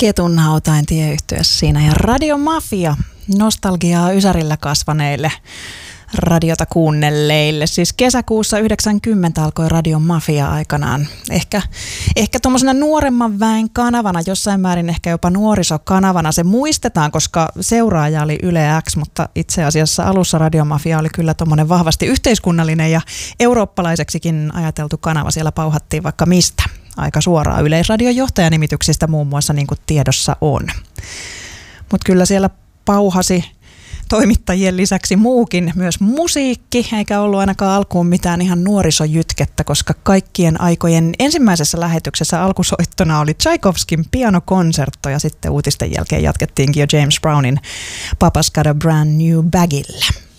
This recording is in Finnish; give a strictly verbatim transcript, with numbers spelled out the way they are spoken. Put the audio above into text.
Ketunhautain tieyhtiössä siinä ja Radio Mafia, nostalgiaa Ysärillä kasvaneille radiota kuunnelleille. Siis kesäkuussa yhdeksänkymmentä alkoi Radio Mafia aikanaan. Ehkä, ehkä tuommoisena nuoremman väen kanavana, jossain määrin ehkä jopa nuorisokanavana. Se muistetaan, koska seuraaja oli Yle X, mutta itse asiassa alussa Radio Mafia oli kyllä tuommoinen vahvasti yhteiskunnallinen ja eurooppalaiseksikin ajateltu kanava. Siellä pauhattiin vaikka mistä. Aika suoraan Yleisradion johtajanimityksistä muun muassa, niin kuin tiedossa on. Mutta kyllä siellä pauhasi toimittajien lisäksi muukin, myös musiikki, eikä ollut ainakaan alkuun mitään ihan nuorisojytkettä, koska kaikkien aikojen ensimmäisessä lähetyksessä alkusoittona oli Tchaikovskin pianokonsertto ja sitten uutisten jälkeen jatkettiinkin jo James Brownin Papa's Got a Brand New Bagillä.